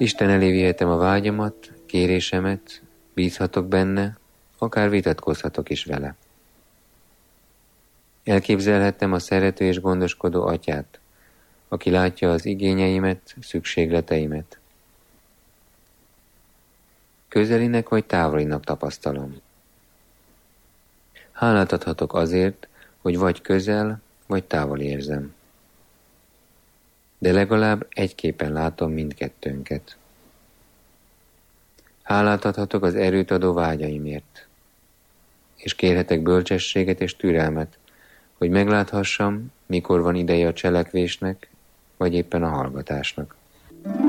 Isten elé vihetem a vágyamat, kérésemet, bízhatok benne, akár vitatkozhatok is vele. Elképzelhettem a szerető és gondoskodó atyát, aki látja az igényeimet, szükségleteimet. Közelinek vagy távolinak tapasztalom. Hálát adhatok azért, hogy vagy közel, vagy távol érzem. De legalább egyképpen látom mindkettőnket. Hálát adhatok az erőt adó vágyaimért, és kérhetek bölcsességet és türelmet, hogy megláthassam, mikor van ideje a cselekvésnek, vagy éppen a hallgatásnak.